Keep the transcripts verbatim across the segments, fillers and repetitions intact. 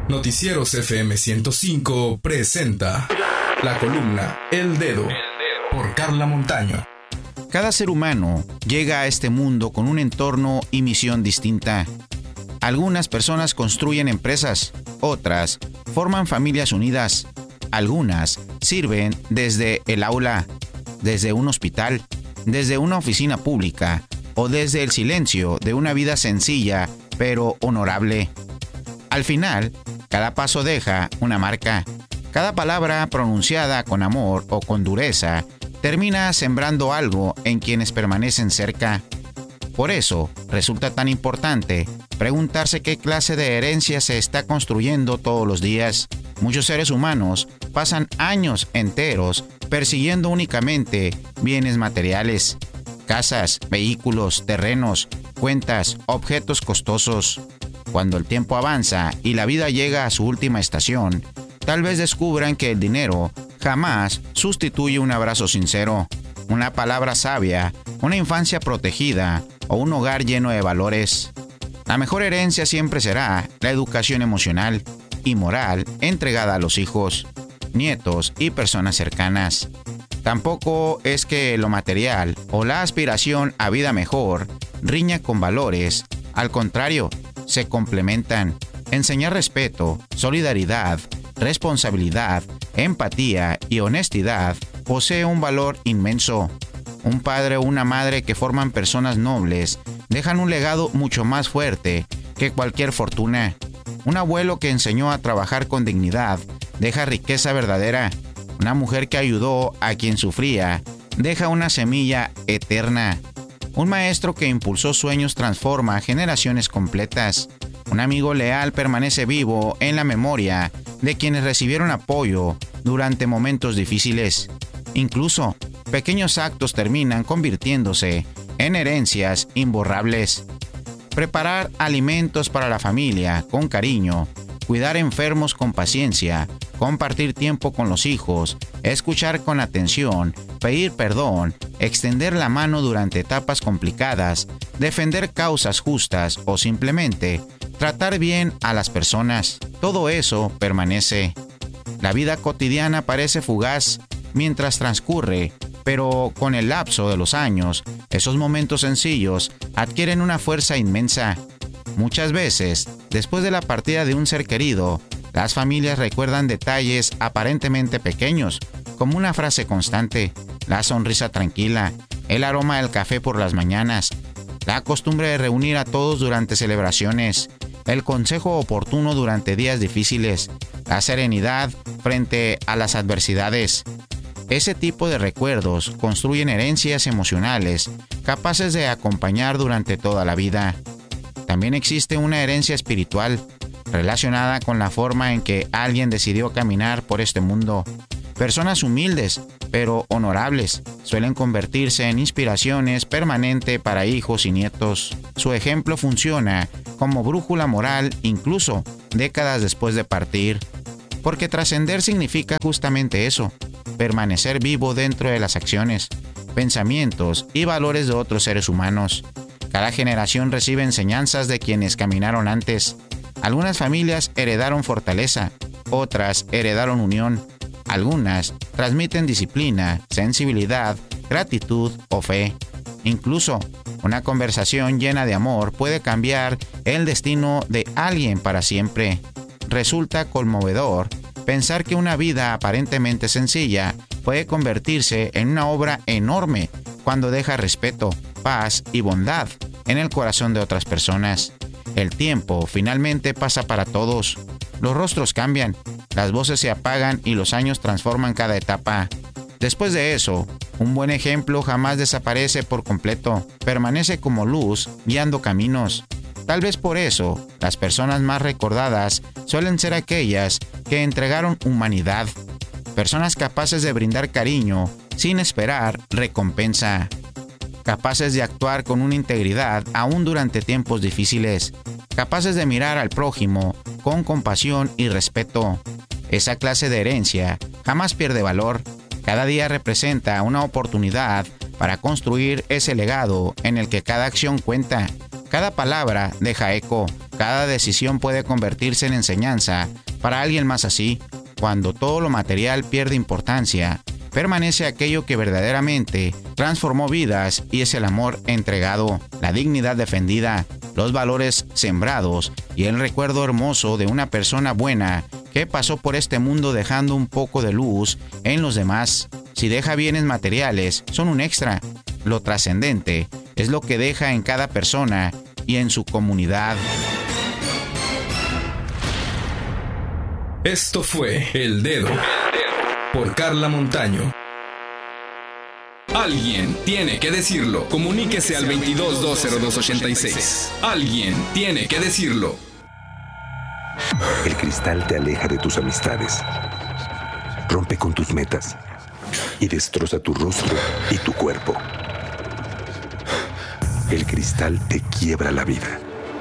Noticieros F M ciento cinco presenta la columna El Dedo por Carla Montaño. Cada ser humano llega a este mundo con un entorno y misión distinta. Algunas personas construyen empresas, otras forman familias unidas, algunas sirven desde el aula, desde un hospital, desde una oficina pública o desde el silencio de una vida sencilla pero honorable. Al final, cada paso deja una marca. Cada palabra pronunciada con amor o con dureza termina sembrando algo en quienes permanecen cerca. Por eso, resulta tan importante preguntarse qué clase de herencia se está construyendo todos los días. Muchos seres humanos pasan años enteros persiguiendo únicamente bienes materiales, casas, vehículos, terrenos, cuentas, objetos costosos. Cuando el tiempo avanza y la vida llega a su última estación, tal vez descubran que el dinero jamás sustituye un abrazo sincero, una palabra sabia, una infancia protegida o un hogar lleno de valores. La mejor herencia siempre será la educación emocional y moral entregada a los hijos, nietos y personas cercanas. Tampoco es que lo material o la aspiración a vida mejor riña con valores. Al contrario, se complementan. Enseñar respeto, solidaridad, responsabilidad, empatía y honestidad posee un valor inmenso. Un padre o una madre que forman personas nobles dejan un legado mucho más fuerte que cualquier fortuna. Un abuelo que enseñó a trabajar con dignidad deja riqueza verdadera. Una mujer que ayudó a quien sufría deja una semilla eterna. Un maestro que impulsó sueños transforma generaciones completas. Un amigo leal permanece vivo en la memoria de quienes recibieron apoyo durante momentos difíciles. Incluso, pequeños actos terminan convirtiéndose en herencias imborrables. Preparar alimentos para la familia con cariño, cuidar enfermos con paciencia, compartir tiempo con los hijos, escuchar con atención, pedir perdón, extender la mano durante etapas complicadas, defender causas justas o simplemente tratar bien a las personas. Todo eso permanece. La vida cotidiana parece fugaz mientras transcurre, pero con el lapso de los años, esos momentos sencillos adquieren una fuerza inmensa. Muchas veces, después de la partida de un ser querido, las familias recuerdan detalles aparentemente pequeños, como una frase constante, la sonrisa tranquila, el aroma del café por las mañanas, la costumbre de reunir a todos durante celebraciones, el consejo oportuno durante días difíciles, la serenidad frente a las adversidades. Ese tipo de recuerdos construyen herencias emocionales capaces de acompañar durante toda la vida. También existe una herencia espiritual relacionada con la forma en que alguien decidió caminar por este mundo. Personas humildes, pero honorables, suelen convertirse en inspiraciones permanentes para hijos y nietos. Su ejemplo funciona como brújula moral incluso décadas después de partir. Porque trascender significa justamente eso, permanecer vivo dentro de las acciones, pensamientos y valores de otros seres humanos. Cada generación recibe enseñanzas de quienes caminaron antes. Algunas familias heredaron fortaleza, otras heredaron unión. Algunas transmiten disciplina, sensibilidad, gratitud o fe. Incluso, una conversación llena de amor puede cambiar el destino de alguien para siempre. Resulta conmovedor pensar que una vida aparentemente sencilla puede convertirse en una obra enorme cuando deja respeto, paz y bondad en el corazón de otras personas. El tiempo finalmente pasa para todos. Los rostros cambian, las voces se apagan y los años transforman cada etapa. Después de eso, un buen ejemplo jamás desaparece por completo, permanece como luz guiando caminos. Tal vez por eso, las personas más recordadas suelen ser aquellas que entregaron humanidad, personas capaces de brindar cariño sin esperar recompensa, capaces de actuar con una integridad aún durante tiempos difíciles, capaces de mirar al prójimo con compasión y respeto. Esa clase de herencia jamás pierde valor. Cada día representa una oportunidad para construir ese legado en el que cada acción cuenta, cada palabra deja eco Cada decisión puede convertirse en enseñanza para alguien más así. Cuando todo lo material pierde importancia, permanece aquello que verdaderamente transformó vidas y es el amor entregado, la dignidad defendida, los valores sembrados y el recuerdo hermoso de una persona buena que pasó por este mundo dejando un poco de luz en los demás. Si deja bienes materiales, son un extra. Lo trascendente es lo que deja en cada persona y en su comunidad. Esto fue El Dedo por Carla Montaño. Alguien tiene que decirlo. Comuníquese al veintidós dos cero dos ochenta y seis. Alguien tiene que decirlo. El cristal te aleja de tus amistades, rompe con tus metas y destroza tu rostro y tu cuerpo. El cristal te quiebra la vida.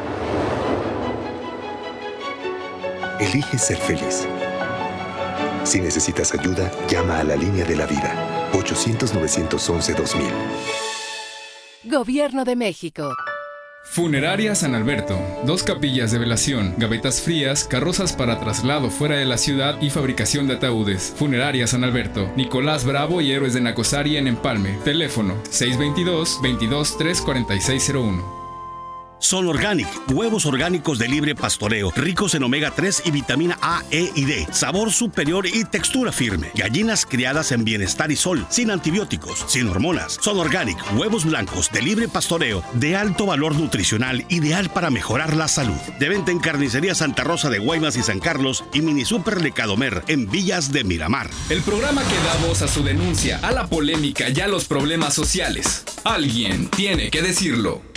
Elige ser feliz. Si necesitas ayuda, llama a la línea de la vida. ochocientos, novecientos once, dos mil. Gobierno de México. Funeraria San Alberto. Dos capillas de velación, gavetas frías, carrozas para traslado fuera de la ciudad y fabricación de ataúdes. Funeraria San Alberto. Nicolás Bravo y Héroes de Nacosari en Empalme. Teléfono seis dos dos, veintidós tres cuarenta y seis cero uno. Sol Organic, huevos orgánicos de libre pastoreo, ricos en omega tres y vitamina A, E y D, sabor superior y textura firme. Gallinas criadas en bienestar y sol, sin antibióticos, sin hormonas. Sol Organic, huevos blancos de libre pastoreo, de alto valor nutricional, ideal para mejorar la salud. De venta en Carnicería Santa Rosa de Guaymas y San Carlos y Mini Super de Cadomer en Villas de Miramar. El programa que da voz a su denuncia, a la polémica y a los problemas sociales. Alguien tiene que decirlo.